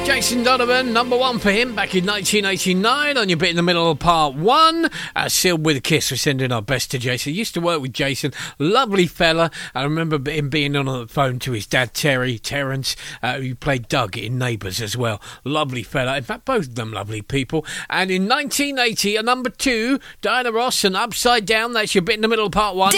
Jason Donovan, number one for him back in 1989 on your Bit in the Middle of part one. Sealed with a kiss. We're sending our best to Jason. Used to work with Jason, lovely fella. I remember him being on the phone to his dad Terence, who played Doug in Neighbours as well. Lovely fella. In fact, both of them lovely people. And in 1980, a number two, Diana Ross and Upside Down. That's your Bit in the Middle of part one.